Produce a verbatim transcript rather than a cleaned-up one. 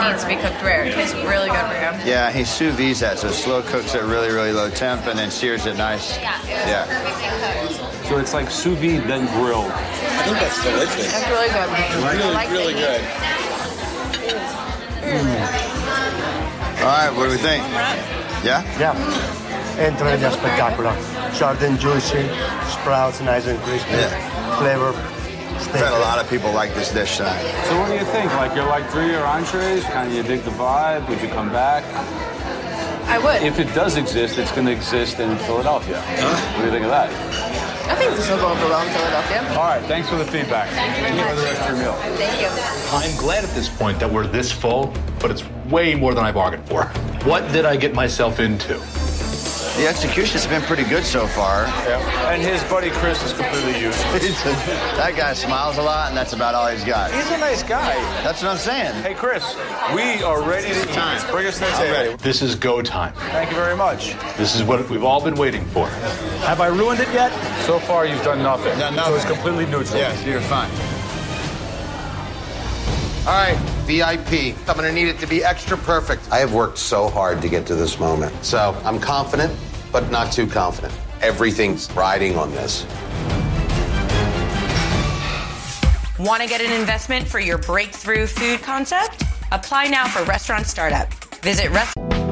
needs to be cooked rare. It tastes really good rare. Yeah, he sous vide that, so slow cooks at really, really low temp and then sears it nice. Yeah. Yeah. So it's like sous vide then grilled. I think that's delicious. That's really good. Really, like really the good. All right, what do we think? Yeah? Yeah. Entrada spectacular. Short and juicy, sprouts nice and crispy. Yeah. Flavor. I've had a lot of people like this dish tonight. So what do you think? Like, you're like three your entrees? Kind of you dig the vibe? Would you come back? I would. If it does exist, it's going to exist in Philadelphia. Huh? What do you think of that? I think this will go over well in Philadelphia. All right, thanks for the feedback. Thank you for the rest of your meal. Thank you. I'm glad at this point that we're this full, but it's way more than I bargained for. What did I get myself into? The execution's been pretty good so far. Yeah. And his buddy Chris is completely useless. That guy smiles a lot, and that's about all he's got. He's a nice guy. That's what I'm saying. Hey, Chris, we are ready to eat. Bring us that I'm ready. table. This is go time. Thank you very much. This is what we've all been waiting for. Have I ruined it yet? So far, you've done nothing. Done nothing. So it's completely neutral. Yes, you're fine. All right, V I P. I'm gonna need it to be extra perfect. I have worked so hard to get to this moment. So I'm confident, but not too confident. Everything's riding on this. Want to get an investment for your breakthrough food concept? Apply now for Restaurant Startup. Visit restaurant